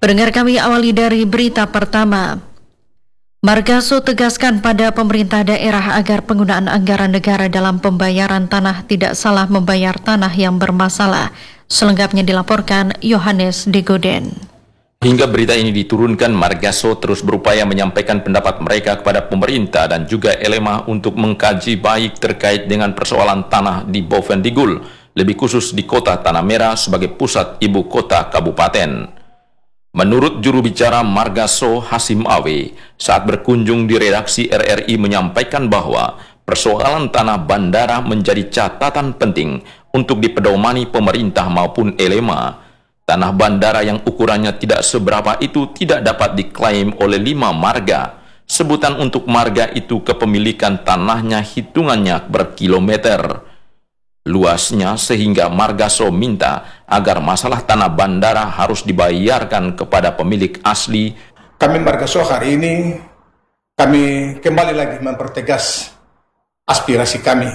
Pendengar kami awali dari berita pertama. Margaso tegaskan pada pemerintah daerah agar penggunaan anggaran negara dalam pembayaran tanah tidak salah membayar tanah yang bermasalah. Selengkapnya dilaporkan Yohanes Degoden. Hingga berita ini diturunkan, Margaso terus berupaya menyampaikan pendapat mereka kepada pemerintah dan juga LMA untuk mengkaji baik terkait dengan persoalan tanah di Bovendigul, lebih khusus di kota Tanah Merah sebagai pusat ibu kota kabupaten. Menurut juru bicara Margaso Hasim Awe, saat berkunjung di redaksi RRI menyampaikan bahwa persoalan tanah bandara menjadi catatan penting untuk dipedomani pemerintah maupun LMA. Tanah bandara yang ukurannya tidak seberapa itu tidak dapat diklaim oleh 5 marga. Sebutan untuk marga itu kepemilikan tanahnya hitungannya berkilometer luasnya, sehingga Margaso minta agar masalah tanah bandara harus dibayarkan kepada pemilik asli. Kami Margaso hari ini kami kembali lagi mempertegas aspirasi kami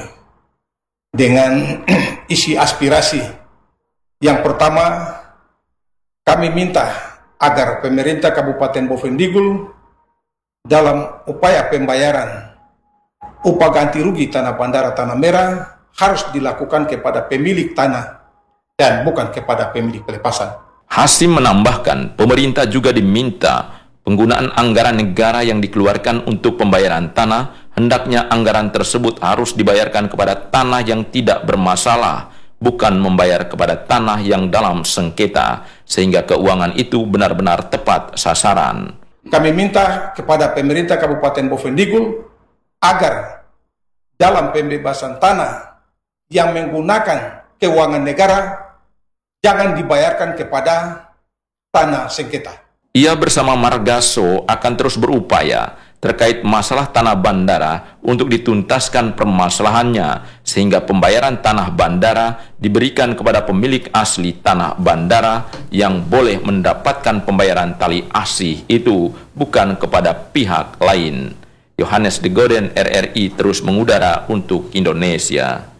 dengan isi aspirasi. Yang pertama, kami minta agar pemerintah Kabupaten Bovendigul dalam upaya pembayaran upah ganti rugi tanah bandara Tanah Merah harus dilakukan kepada pemilik tanah dan bukan kepada pemilik pelepasan. Hasim menambahkan, pemerintah juga diminta penggunaan anggaran negara yang dikeluarkan untuk pembayaran tanah, hendaknya anggaran tersebut harus dibayarkan kepada tanah yang tidak bermasalah, bukan membayar kepada tanah yang dalam sengketa, sehingga keuangan itu benar-benar tepat sasaran. Kami minta kepada pemerintah Kabupaten Bovendigul agar dalam pembebasan tanah yang menggunakan keuangan negara jangan dibayarkan kepada tanah sengketa. Ia bersama Margaso akan terus berupaya terkait masalah tanah bandara untuk dituntaskan permasalahannya, sehingga pembayaran tanah bandara diberikan kepada pemilik asli tanah bandara yang boleh mendapatkan pembayaran tali asih itu, bukan kepada pihak lain. Yohanes Degoden, RRI, terus mengudara untuk Indonesia.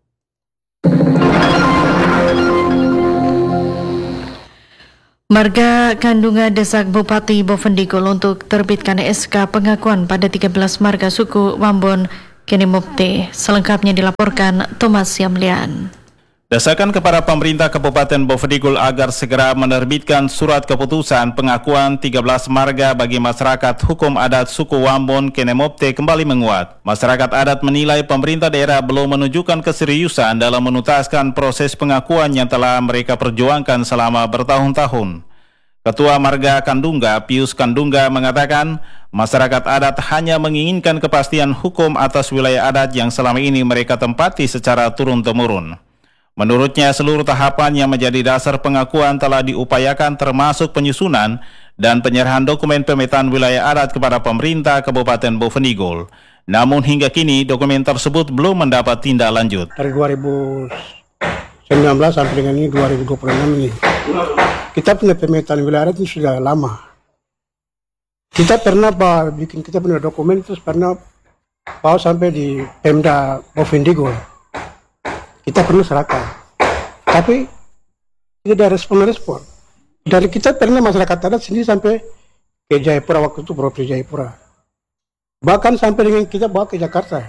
Marga Kandunga desak Bupati Bovendigul untuk terbitkan SK pengakuan pada 13 marga suku Wambon Kenemopte. Selengkapnya dilaporkan Thomas Yamlian. Desakan kepada pemerintah Kabupaten Bovendigul agar segera menerbitkan surat keputusan pengakuan 13 marga bagi masyarakat hukum adat suku Wambon Kenemopte kembali menguat. Masyarakat adat menilai pemerintah daerah belum menunjukkan keseriusan dalam menuntaskan proses pengakuan yang telah mereka perjuangkan selama bertahun-tahun. Ketua Marga Kandunga, Pius Kandunga, mengatakan masyarakat adat hanya menginginkan kepastian hukum atas wilayah adat yang selama ini mereka tempati secara turun-temurun. Menurutnya, seluruh tahapan yang menjadi dasar pengakuan telah diupayakan, termasuk penyusunan dan penyerahan dokumen pemetaan wilayah adat kepada pemerintah Kabupaten Bovendigul. Namun hingga kini dokumen tersebut belum mendapat tindak lanjut. Dari 2019 sampai dengan ini 2026 ini, kita punya pemetaan wilayah adat ini sudah lama. Kita pernah bikin, kita punya dokumen itu pernah bawa sampai di Pemda Bovendigul. Kita perlu serahkan, tapi tidak ada respon. Dari kita pernah masyarakat adat sendiri sampai ke Jayapura, waktu itu Provinsi Jayapura. Bahkan sampai dengan kita bawa ke Jakarta.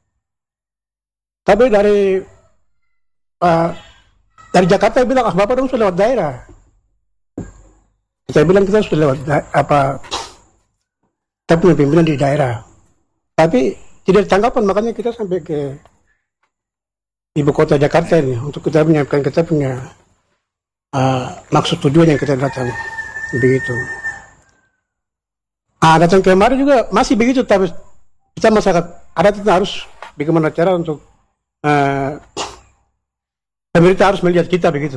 Tapi dari Jakarta bilang, Bapak dong sudah lewat daerah. Kita bilang kita sudah lewat kita punya pimpinan di daerah. Tapi tidak ditanggapan, makanya kita sampai ke Ibu Kota Jakarta ini untuk kita menyiapkan kita punya maksud tujuan yang kita datang begitu. Datang kemarin juga masih begitu, tapi kita masyarakat adat itu harus bagaimana cara untuk pemerintah harus melihat kita begitu.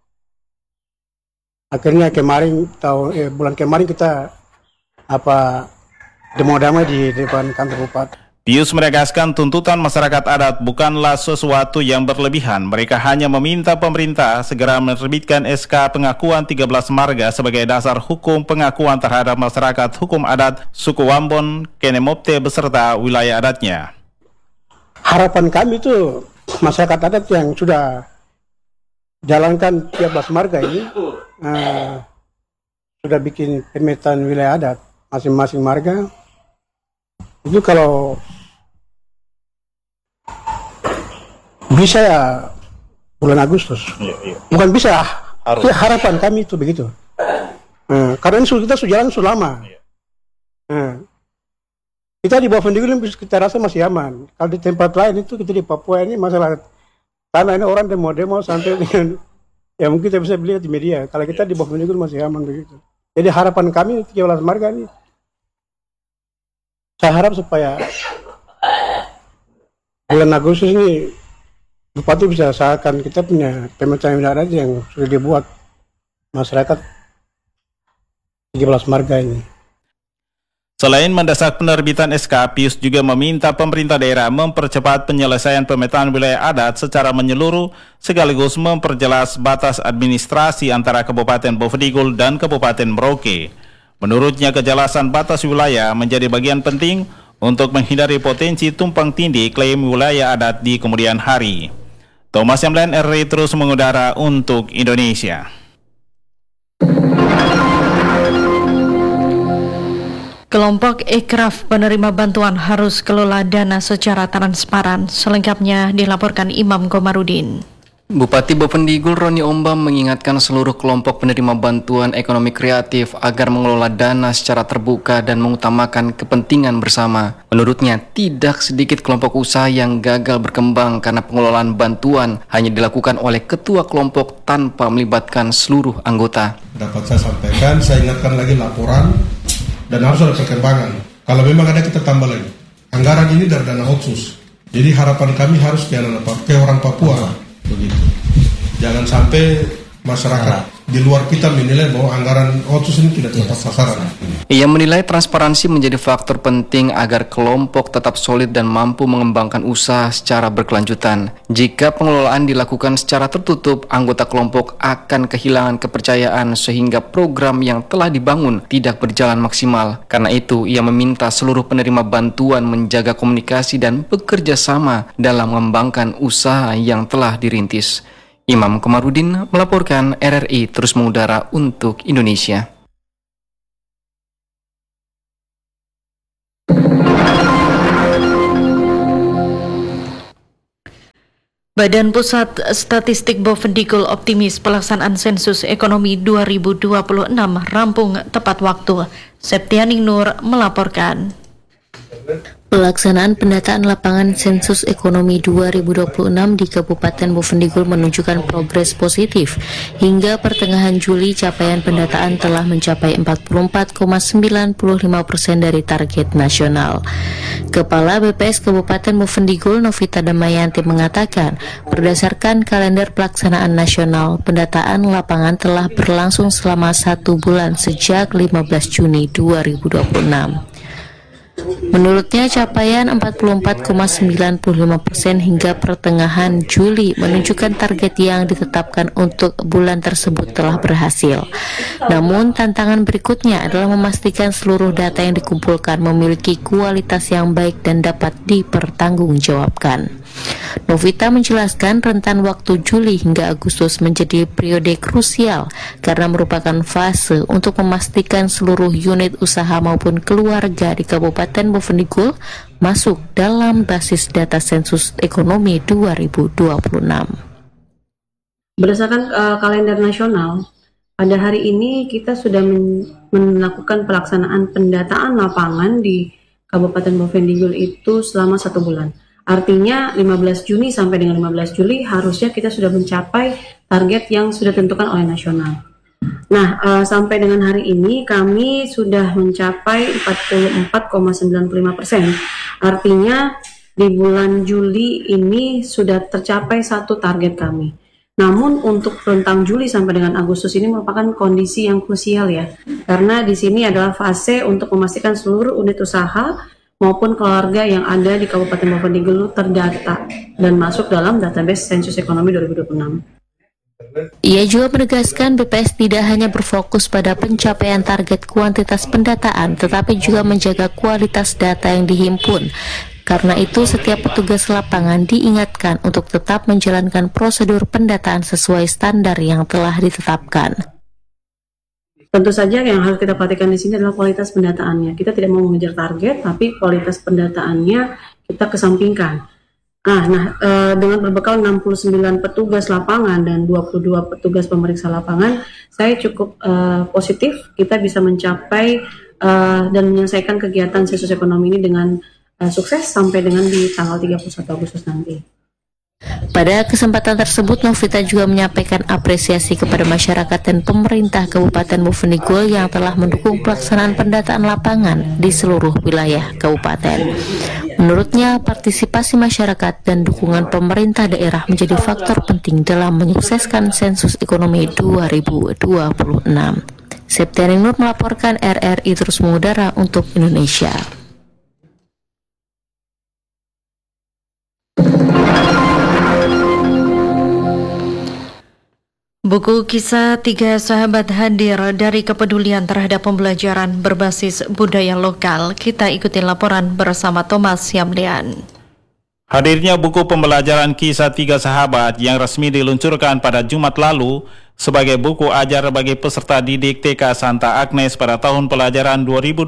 Akhirnya kemarin bulan kemarin kita demo damai di depan kantor bupati. Pius menegaskan tuntutan masyarakat adat bukanlah sesuatu yang berlebihan. Mereka hanya meminta pemerintah segera menerbitkan SK pengakuan 13 marga sebagai dasar hukum pengakuan terhadap masyarakat hukum adat suku Wambon Kenemopte beserta wilayah adatnya. Harapan kami itu masyarakat adat yang sudah jalankan 13 marga ini sudah bikin pemetaan wilayah adat masing-masing marga. Itu kalau bisa ya bulan Agustus. Bukan bisa, itu harapan kami itu begitu. Karena ini kita sudah jalan sudah lama. Kita di Bovendigul kita rasa masih aman. Kalau di tempat lain itu kita di Papua ini masalah tanah ini orang demo-demo sampai dengan ya mungkin kita bisa lihat di media. Kalau kita di Bovendigul masih aman begitu. Jadi harapan kami 13 marga ini, saya harap supaya bulan Agustus ini Bupati bisa usahakan kita punya pemetaan wilayah adat yang sudah dibuat masyarakat 13 marga ini. Selain mendesak penerbitan SK, Pius juga meminta pemerintah daerah mempercepat penyelesaian pemetaan wilayah adat secara menyeluruh sekaligus memperjelas batas administrasi antara Kabupaten Bovendigul dan Kabupaten Merauke. Menurutnya, kejelasan batas wilayah menjadi bagian penting untuk menghindari potensi tumpang tindih klaim wilayah adat di kemudian hari. Thomas Yamlen, RRI terus mengudara untuk Indonesia. Kelompok Ekraf penerima bantuan harus kelola dana secara transparan. Selengkapnya dilaporkan Imam Komarudin. Bupati Bovendigul Roni Ombam mengingatkan seluruh kelompok penerima bantuan ekonomi kreatif agar mengelola dana secara terbuka dan mengutamakan kepentingan bersama. Menurutnya, tidak sedikit kelompok usaha yang gagal berkembang karena pengelolaan bantuan hanya dilakukan oleh ketua kelompok tanpa melibatkan seluruh anggota. Dapat saya sampaikan, saya ingatkan lagi laporan dan harus ada perkembangan. Kalau memang ada kita tambah lagi. Anggaran ini dari dana otsus. Jadi harapan kami harus ke orang Papua. Begitu. Jangan sampai masyarakat di luar kita menilai bahwa anggaran otsus ini tidak tepat sasaran. Ia menilai transparansi menjadi faktor penting agar kelompok tetap solid dan mampu mengembangkan usaha secara berkelanjutan. Jika pengelolaan dilakukan secara tertutup, anggota kelompok akan kehilangan kepercayaan sehingga program yang telah dibangun tidak berjalan maksimal. Karena itu, ia meminta seluruh penerima bantuan menjaga komunikasi dan bekerja sama dalam mengembangkan usaha yang telah dirintis. Imam Komarudin melaporkan, RRI terus mengudara untuk Indonesia. Badan Pusat Statistik Bovendigul optimis pelaksanaan sensus ekonomi 2026 rampung tepat waktu. Septianing Nur melaporkan. Pelaksanaan pendataan lapangan sensus ekonomi 2026 di Kabupaten Bovendigul menunjukkan progres positif. Hingga pertengahan Juli, capaian pendataan telah mencapai 44,95% dari target nasional. Kepala BPS Kabupaten Bovendigul, Novita Damayanti, mengatakan, berdasarkan kalender pelaksanaan nasional, pendataan lapangan telah berlangsung selama 1 bulan sejak 15 Juni 2026. Menurutnya, capaian 44,95% hingga pertengahan Juli menunjukkan target yang ditetapkan untuk bulan tersebut telah berhasil. Namun, tantangan berikutnya adalah memastikan seluruh data yang dikumpulkan memiliki kualitas yang baik dan dapat dipertanggungjawabkan. Novita menjelaskan rentan waktu Juli hingga Agustus menjadi periode krusial karena merupakan fase untuk memastikan seluruh unit usaha maupun keluarga di Kabupaten Bovendigul masuk dalam basis data sensus ekonomi 2026. Berdasarkan kalender nasional, pada hari ini kita sudah melakukan pelaksanaan pendataan lapangan di Kabupaten Bovendigul itu selama 1 bulan. Artinya 15 Juni sampai dengan 15 Juli harusnya kita sudah mencapai target yang sudah ditentukan oleh nasional. Nah, sampai dengan hari ini kami sudah mencapai 44,95%. Artinya di bulan Juli ini sudah tercapai 1 target kami. Namun untuk rentang Juli sampai dengan Agustus ini merupakan kondisi yang krusial ya. Karena di sini adalah fase untuk memastikan seluruh unit usaha maupun keluarga yang ada di Kabupaten Bovendigul terdata dan masuk dalam database sensus ekonomi 2026. Ia juga menegaskan BPS tidak hanya berfokus pada pencapaian target kuantitas pendataan, tetapi juga menjaga kualitas data yang dihimpun. Karena itu, setiap petugas lapangan diingatkan untuk tetap menjalankan prosedur pendataan sesuai standar yang telah ditetapkan. Tentu saja yang harus kita perhatikan di sini adalah kualitas pendataannya. Kita tidak mau mengejar target, tapi kualitas pendataannya kita kesampingkan. Dengan berbekal 69 petugas lapangan dan 22 petugas pemeriksa lapangan, saya cukup positif kita bisa mencapai dan menyelesaikan kegiatan sensus ekonomi ini dengan sukses sampai dengan di tanggal 31 Agustus nanti. Pada kesempatan tersebut, Novita juga menyampaikan apresiasi kepada masyarakat dan pemerintah Kabupaten Bovendigul yang telah mendukung pelaksanaan pendataan lapangan di seluruh wilayah kabupaten. Menurutnya, partisipasi masyarakat dan dukungan pemerintah daerah menjadi faktor penting dalam menyukseskan sensus ekonomi 2026. Septiani Nur melaporkan, RRI terus mengudara untuk Indonesia. Buku kisah Tiga Sahabat hadir dari kepedulian terhadap pembelajaran berbasis budaya lokal. Kita ikuti laporan bersama Thomas Yamlian. Hadirnya buku pembelajaran kisah Tiga Sahabat yang resmi diluncurkan pada Jumat lalu sebagai buku ajar bagi peserta didik TK Santa Agnes pada tahun pelajaran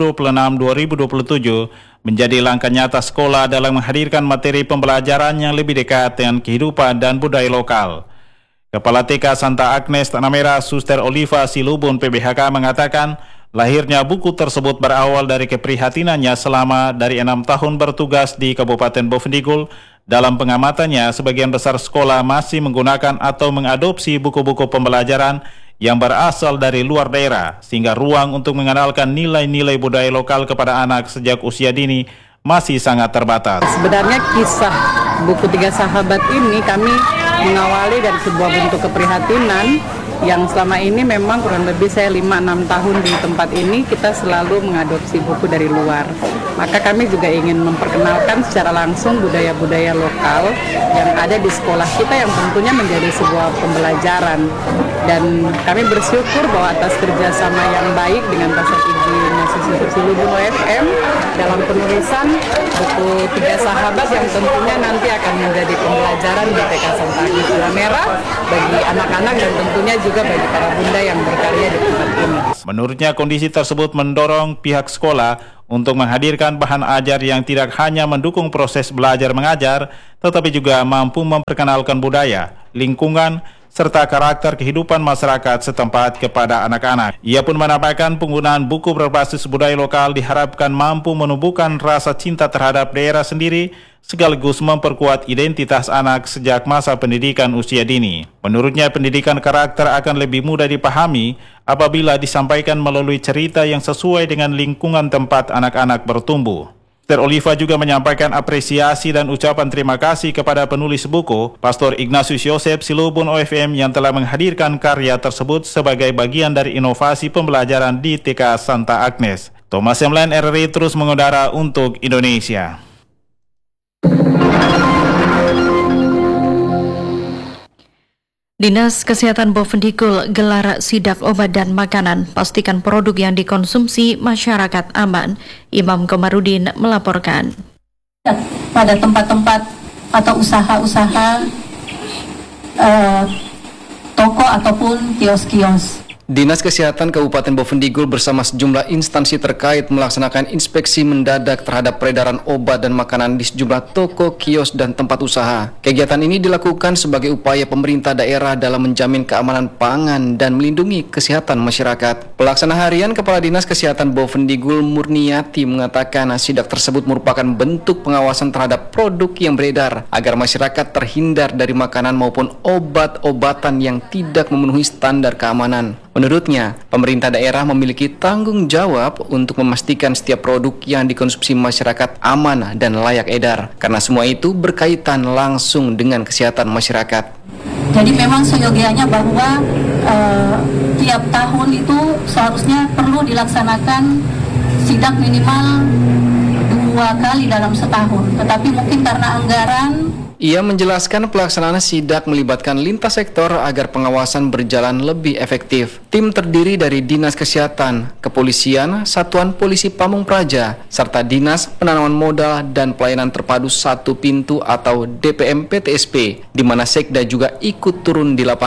2026-2027 menjadi langkah nyata sekolah dalam menghadirkan materi pembelajaran yang lebih dekat dengan kehidupan dan budaya lokal. Kepala TK Santa Agnes Tanah Merah, Suster Oliva Silubun PBHK mengatakan, lahirnya buku tersebut berawal dari keprihatinannya selama dari 6 tahun bertugas di Kabupaten Bovendigul. Dalam pengamatannya, sebagian besar sekolah masih menggunakan atau mengadopsi buku-buku pembelajaran yang berasal dari luar daerah, sehingga ruang untuk mengenalkan nilai-nilai budaya lokal kepada anak sejak usia dini masih sangat terbatas. Sebenarnya kisah buku Tiga Sahabat ini kami mengawali dari sebuah bentuk keprihatinan yang selama ini memang kurang lebih saya 5-6 tahun di tempat ini kita selalu mengadopsi buku dari luar. Maka kami juga ingin memperkenalkan secara langsung budaya-budaya lokal yang ada di sekolah kita yang tentunya menjadi sebuah pembelajaran. Dan kami bersyukur bahwa atas kerjasama yang baik dengan Pasar Izin Suster Silubun OFM dalam penulisan buku Tiga Sahabat yang tentunya nanti akan menjadi pembelajaran di TK Santa Agnes Tanah Merah bagi anak-anak dan tentunya juga bagi para bunda yang berkarya di tempat ini. Menurutnya, kondisi tersebut mendorong pihak sekolah untuk menghadirkan bahan ajar yang tidak hanya mendukung proses belajar mengajar, tetapi juga mampu memperkenalkan budaya, lingkungan, serta karakter kehidupan masyarakat setempat kepada anak-anak. Ia pun menambahkan penggunaan buku berbasis budaya lokal diharapkan mampu menumbuhkan rasa cinta terhadap daerah sendiri, sekaligus memperkuat identitas anak sejak masa pendidikan usia dini. Menurutnya, pendidikan karakter akan lebih mudah dipahami apabila disampaikan melalui cerita yang sesuai dengan lingkungan tempat anak-anak bertumbuh. Suster Oliva juga menyampaikan apresiasi dan ucapan terima kasih kepada penulis buku, Pastor Ignatius Yosef Silubun OFM yang telah menghadirkan karya tersebut sebagai bagian dari inovasi pembelajaran di TK Santa Agnes. Thomas Yamlian, RRI terus mengudara untuk Indonesia. Dinas Kesehatan Bovendigul gelar sidak obat dan makanan, pastikan produk yang dikonsumsi masyarakat aman. Imam Komarudin melaporkan. Pada tempat-tempat atau usaha-usaha toko ataupun kios-kios. Dinas Kesehatan Kabupaten Bovendigul bersama sejumlah instansi terkait melaksanakan inspeksi mendadak terhadap peredaran obat dan makanan di sejumlah toko, kios, dan tempat usaha. Kegiatan ini dilakukan sebagai upaya pemerintah daerah dalam menjamin keamanan pangan dan melindungi kesehatan masyarakat. Pelaksana harian Kepala Dinas Kesehatan Bovendigul Murniati mengatakan sidak tersebut merupakan bentuk pengawasan terhadap produk yang beredar agar masyarakat terhindar dari makanan maupun obat-obatan yang tidak memenuhi standar keamanan. Menurutnya, pemerintah daerah memiliki tanggung jawab untuk memastikan setiap produk yang dikonsumsi masyarakat aman dan layak edar, karena semua itu berkaitan langsung dengan kesehatan masyarakat. Jadi memang seyogianya bahwa tiap tahun itu seharusnya perlu dilaksanakan sidak minimal 2 kali dalam setahun, tetapi mungkin karena anggaran. Ia menjelaskan pelaksanaan sidak melibatkan lintas sektor agar pengawasan berjalan lebih efektif. Tim terdiri dari Dinas Kesehatan, Kepolisian, Satuan Polisi Pamung Praja, serta Dinas Penanaman Modal dan Pelayanan Terpadu Satu Pintu atau DPM PTSP, di mana Sekda juga ikut turun di lapangan.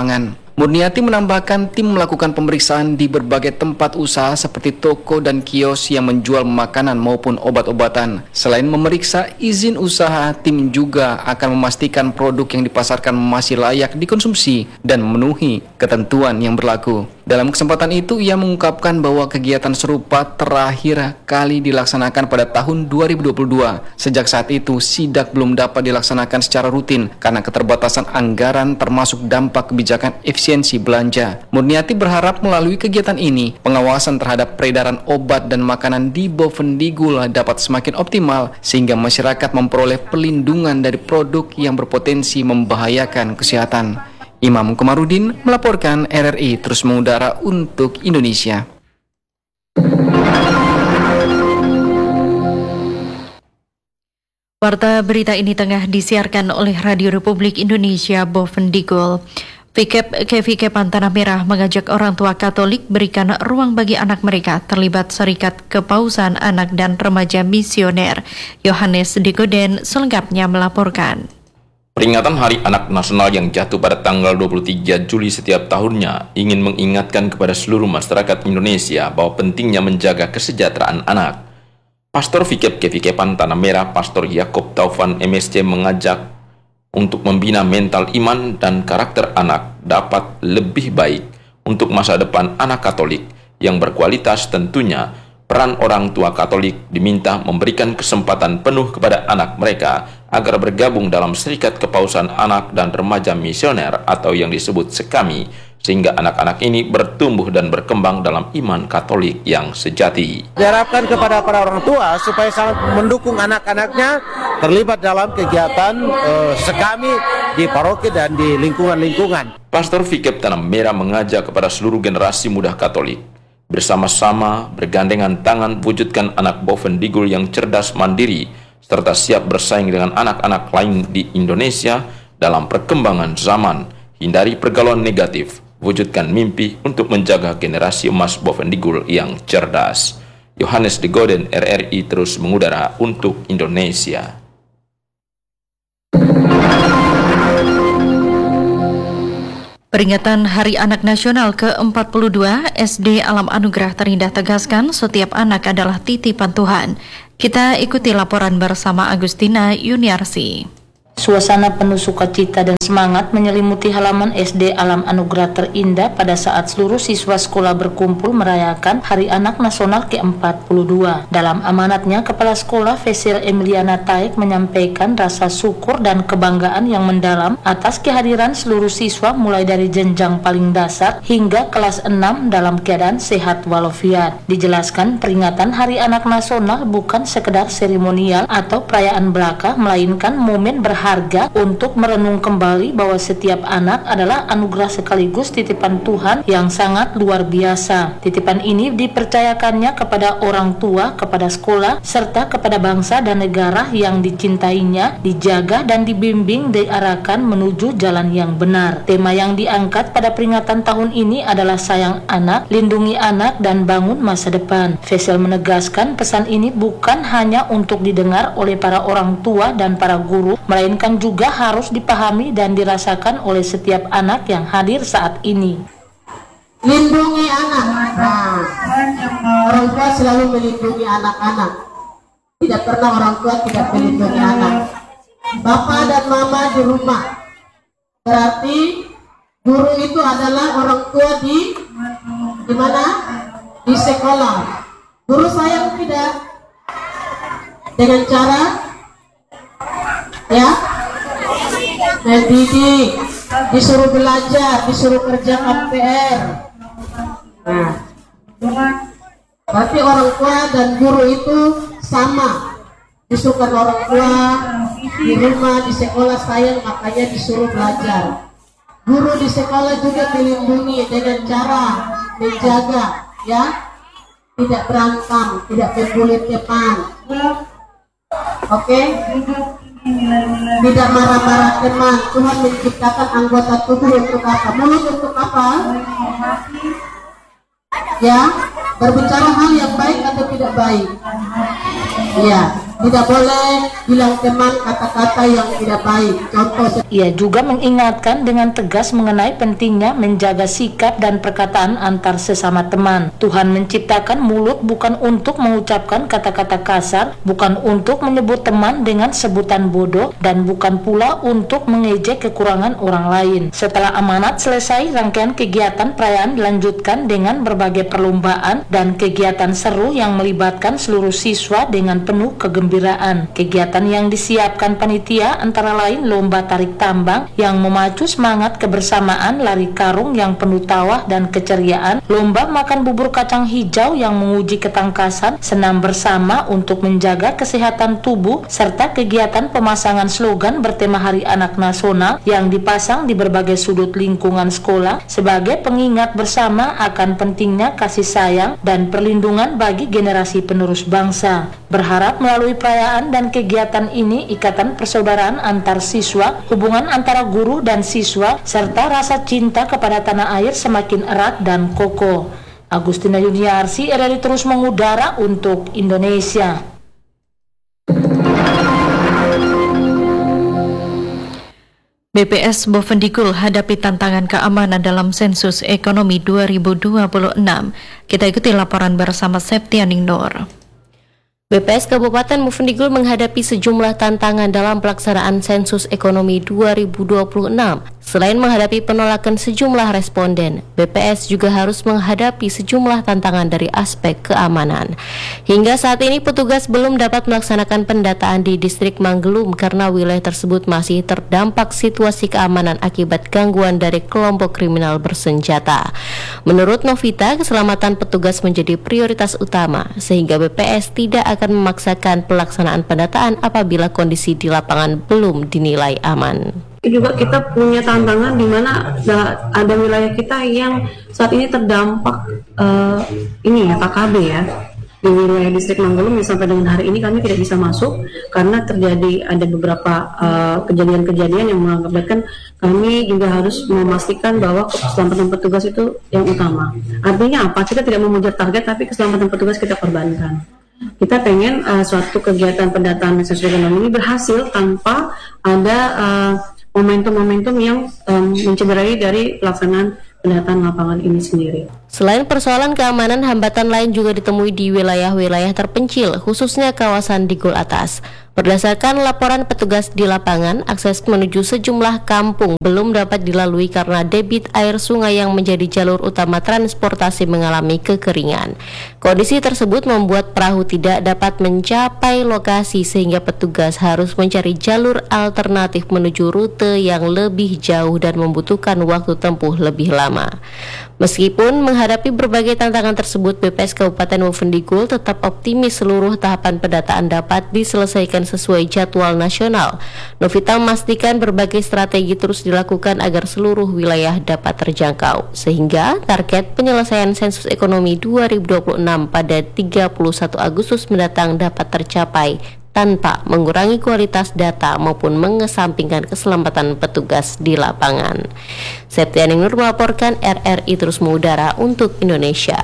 Murniati menambahkan tim melakukan pemeriksaan di berbagai tempat usaha seperti toko dan kios yang menjual makanan maupun obat-obatan. Selain memeriksa izin usaha, tim juga akan memastikan produk yang dipasarkan masih layak dikonsumsi dan memenuhi ketentuan yang berlaku. Dalam kesempatan itu, ia mengungkapkan bahwa kegiatan serupa terakhir kali dilaksanakan pada tahun 2022. Sejak saat itu, sidak belum dapat dilaksanakan secara rutin karena keterbatasan anggaran termasuk dampak kebijakan efisiensi belanja. Murniati berharap melalui kegiatan ini, pengawasan terhadap peredaran obat dan makanan di Bovendigul dapat semakin optimal sehingga masyarakat memperoleh perlindungan dari produk yang berpotensi membahayakan kesehatan. Imam Komarudin melaporkan RRI terus mengudara untuk Indonesia. Warta berita ini tengah disiarkan oleh Radio Republik Indonesia Bovendigul. VKP Tanah Merah mengajak orang tua Katolik berikan ruang bagi anak mereka terlibat Serikat Kepausan Anak dan Remaja Misioner. Yohanes Digoden selengkapnya melaporkan. Peringatan Hari Anak Nasional yang jatuh pada tanggal 23 Juli setiap tahunnya ingin mengingatkan kepada seluruh masyarakat Indonesia bahwa pentingnya menjaga kesejahteraan anak. Pastor VKP Tanah Merah, Pastor Yakob Taufan MSC mengajak untuk membina mental iman dan karakter anak dapat lebih baik untuk masa depan anak Katolik yang berkualitas. Tentunya peran orang tua Katolik diminta memberikan kesempatan penuh kepada anak mereka agar bergabung dalam Serikat Kepausan Anak dan Remaja Misioner atau yang disebut SEKAMI, sehingga anak-anak ini bertumbuh dan berkembang dalam iman Katolik yang sejati. Diharapkan kepada para orang tua supaya sangat mendukung anak-anaknya terlibat dalam kegiatan SEKAMI di paroki dan di lingkungan-lingkungan. Pastor VKP Tanah Merah mengajak kepada seluruh generasi muda Katolik bersama-sama bergandengan tangan wujudkan anak Bovendigul yang cerdas mandiri serta siap bersaing dengan anak-anak lain di Indonesia dalam perkembangan zaman. Hindari pergaulan negatif, wujudkan mimpi untuk menjaga generasi emas Bovendigul yang cerdas. Yohanes Digoden, RRI terus mengudara untuk Indonesia. Peringatan Hari Anak Nasional ke-42, SD Alam Anugerah Terindah tegaskan setiap anak adalah titipan Tuhan. Kita ikuti laporan bersama Agustina Yuniarsi. Suasana penuh sukacita dan semangat menyelimuti halaman SD Alam Anugerah Terindah pada saat seluruh siswa sekolah berkumpul merayakan Hari Anak Nasional ke-42. Dalam amanatnya, Kepala Sekolah Vesil Emiliana Taek menyampaikan rasa syukur dan kebanggaan yang mendalam atas kehadiran seluruh siswa mulai dari jenjang paling dasar hingga kelas 6 dalam keadaan sehat walafiat. Dijelaskan, peringatan Hari Anak Nasional bukan sekedar seremonial atau perayaan belaka, melainkan momen berharga untuk merenung kembali bahwa setiap anak adalah anugerah sekaligus titipan Tuhan yang sangat luar biasa. Titipan ini dipercayakannya kepada orang tua, kepada sekolah, serta kepada bangsa dan negara yang dicintainya, dijaga dan dibimbing diarahkan menuju jalan yang benar. Tema yang diangkat pada peringatan tahun ini adalah sayang anak, lindungi anak, dan bangun masa depan. Vesil menegaskan pesan ini bukan hanya untuk didengar oleh para orang tua dan para guru, melainkan juga harus dipahami dan dirasakan oleh setiap anak yang hadir saat ini. Lindungi anak. Nah, orang tua selalu melindungi anak-anak. Tidak pernah orang tua tidak melindungi anak. Bapak dan mama di rumah. Berarti guru itu adalah orang tua di mana? Di sekolah. Guru sayang tidak? Dengan cara mendidik, disuruh belajar, disuruh kerjakan PR. Nah, berarti orang tua dan guru itu sama. Disuruhkan orang tua di rumah, di sekolah sayang, makanya disuruh belajar. Guru di sekolah juga melindungi dengan cara menjaga, tidak berantem, tidak membuli teman. Oke? Tidak marah-marah teman. Tuhan menciptakan anggota tubuh untuk apa? Mulut untuk apa? Berbicara hal yang baik atau tidak baik? Tidak boleh bilang teman kata-kata yang tidak baik. Contoh. Ia juga mengingatkan dengan tegas mengenai pentingnya menjaga sikap dan perkataan antar sesama teman. Tuhan menciptakan mulut bukan untuk mengucapkan kata-kata kasar, bukan untuk menyebut teman dengan sebutan bodoh, dan bukan pula untuk mengejek kekurangan orang lain. Setelah amanat selesai, rangkaian kegiatan perayaan dilanjutkan dengan berbagai perlombaan dan kegiatan seru yang melibatkan seluruh siswa dengan penuh kegembiraan. Kegiatan yang disiapkan panitia antara lain lomba tarik tambang yang memacu semangat kebersamaan, lari karung yang penuh tawa dan keceriaan, lomba makan bubur kacang hijau yang menguji ketangkasan, senam bersama untuk menjaga kesehatan tubuh, serta kegiatan pemasangan slogan bertema Hari Anak Nasional yang dipasang di berbagai sudut lingkungan sekolah sebagai pengingat bersama akan pentingnya kasih sayang dan perlindungan bagi generasi penerus bangsa. Berharap melalui perayaan dan kegiatan ini, ikatan persaudaraan antar siswa, hubungan antara guru dan siswa, serta rasa cinta kepada tanah air semakin erat dan kokoh. Agustina Yuniarsi, RRI terus mengudara untuk Indonesia. BPS Bovendigul hadapi tantangan keamanan dalam sensus ekonomi 2026. Kita ikuti laporan bersama Septianing Nur. BPS Kabupaten Bovendigul menghadapi sejumlah tantangan dalam pelaksanaan sensus ekonomi 2026. Selain menghadapi penolakan sejumlah responden, BPS juga harus menghadapi sejumlah tantangan dari aspek keamanan. Hingga saat ini petugas belum dapat melaksanakan pendataan di distrik Manggelum karena wilayah tersebut masih terdampak situasi keamanan akibat gangguan dari kelompok kriminal bersenjata. Menurut Novita, keselamatan petugas menjadi prioritas utama sehingga BPS tidak akan memaksakan pelaksanaan pendataan apabila kondisi di lapangan belum dinilai aman. Juga kita punya tantangan di mana ada wilayah kita yang saat ini terdampak KKB ya. Di wilayah distrik Manggelum sampai dengan hari ini kami tidak bisa masuk karena ada beberapa kejadian-kejadian yang mengakibatkan kami juga harus memastikan bahwa keselamatan petugas itu yang utama. Artinya apa? Kita tidak memujar target tapi keselamatan petugas kita korbankan. Kita pengen suatu kegiatan pendataan sensus ekonomi ini berhasil tanpa ada momentum-momentum yang mencederai dari pelaksanaan pendataan lapangan ini sendiri. Selain persoalan keamanan, hambatan lain juga ditemui di wilayah-wilayah terpencil, khususnya kawasan Digul Atas. Berdasarkan laporan petugas di lapangan, akses menuju sejumlah kampung belum dapat dilalui karena debit air sungai yang menjadi jalur utama transportasi mengalami kekeringan. Kondisi tersebut membuat perahu tidak dapat mencapai lokasi sehingga petugas harus mencari jalur alternatif menuju rute yang lebih jauh dan membutuhkan waktu tempuh lebih lama. Meskipun menghadapi berbagai tantangan tersebut, BPS Kabupaten Bovendigul tetap optimis seluruh tahapan pendataan dapat diselesaikan sesuai jadwal nasional. Novita memastikan berbagai strategi terus dilakukan agar seluruh wilayah dapat terjangkau, sehingga target penyelesaian sensus ekonomi 2026 pada 31 Agustus mendatang dapat tercapai tanpa mengurangi kualitas data maupun mengesampingkan keselamatan petugas di lapangan. Septianing Nur melaporkan, RRI terus mengudara untuk Indonesia.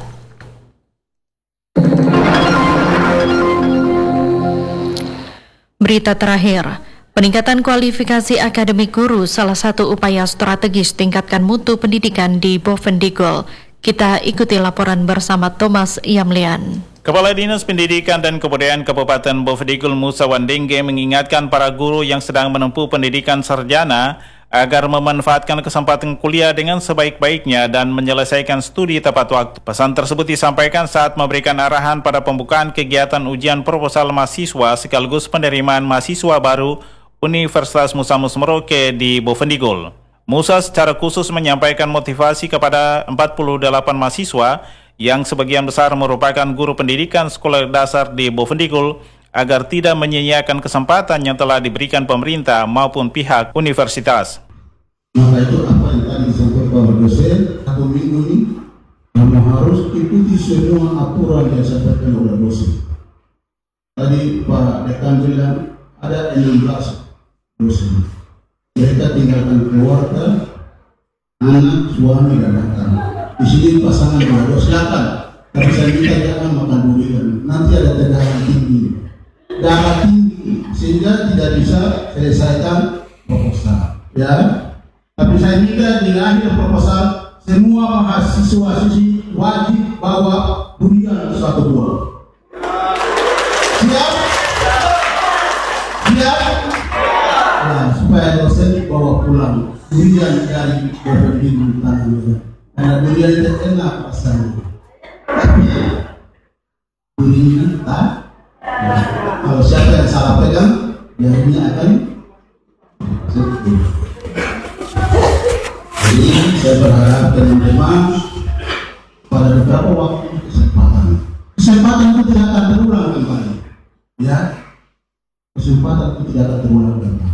Berita terakhir, peningkatan kualifikasi akademik guru salah satu upaya strategis tingkatkan mutu pendidikan di Bovendigul. Kita ikuti laporan bersama Thomas Yamlian. Kepala Dinas Pendidikan dan Kebudayaan Kabupaten Bovendigul Musa Wandengge mengingatkan para guru yang sedang menempuh pendidikan sarjana agar memanfaatkan kesempatan kuliah dengan sebaik-baiknya dan menyelesaikan studi tepat waktu. Pesan tersebut disampaikan saat memberikan arahan pada pembukaan kegiatan ujian proposal mahasiswa sekaligus penerimaan mahasiswa baru Universitas Musa Mus Merauke di Bovendigul. Musa secara khusus menyampaikan motivasi kepada 48 mahasiswa yang sebagian besar merupakan guru pendidikan sekolah dasar di Bovendigul agar tidak menyia-nyiakan kesempatan yang telah diberikan pemerintah maupun pihak universitas. Maka itu apa yang tadi disampaikan Bapak dosen, 1 minggu ini kamu harus ikuti semua aturan yang disampaikan oleh dosen. Tadi Pak Dekan bilang ada 16 dosen. Mereka tinggalkan keluarga, anak, suami, dan anak. Di sini pasangan dua, silakan. Tapi saya minta jangan makan durian. Nanti ada tegangan tinggi. dana tinggi sehingga tidak bisa selesaikan proposal. Ya, tapi saya minta di akhir proposal semua mahasiswa-siswi wajib bawa durian 1 buah. Siap? Siap? Nah, supaya dosen bawa pulang durian dari Bofendigul Tanah. Karena durian itu enak rasanya. Tapi durian tak. Kalau siapa yang salah pegang, jadinya akan sedih. Jadi saya berharap teman-teman pada beberapa waktu kesempatan itu tidak akan terulang kembali. Ya, kesempatan itu tidak akan terulang kembali.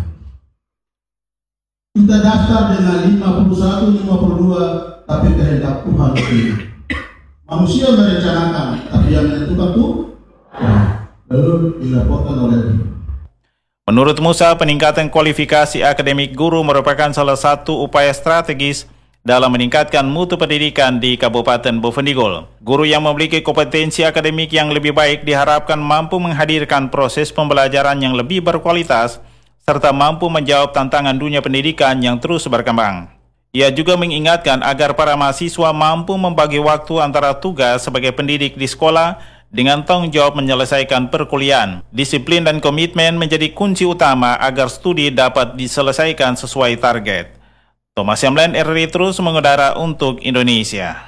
Kita daftar dengan 51, 52, tapi kehendak Tuhan itu. Manusia merencanakan, tapi yang menentukan Tuhan. Lalu dilaporkan oleh. Menurut Musa, peningkatan kualifikasi akademik guru merupakan salah satu upaya strategis dalam meningkatkan mutu pendidikan di Kabupaten Bovendigul. Guru yang memiliki kompetensi akademik yang lebih baik diharapkan mampu menghadirkan proses pembelajaran yang lebih berkualitas serta mampu menjawab tantangan dunia pendidikan yang terus berkembang. Ia juga mengingatkan agar para mahasiswa mampu membagi waktu antara tugas sebagai pendidik di sekolah dengan tanggung jawab menyelesaikan perkuliahan. Disiplin dan komitmen menjadi kunci utama agar studi dapat diselesaikan sesuai target. Thomas Yamlen, RRI terus mengudara untuk Indonesia.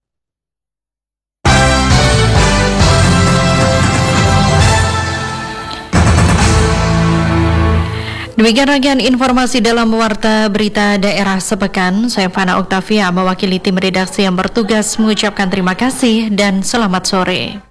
Demikian rangkaian informasi dalam Warta Berita Daerah Sepekan. Saya Fana Oktavia mewakili tim redaksi yang bertugas mengucapkan terima kasih dan selamat sore.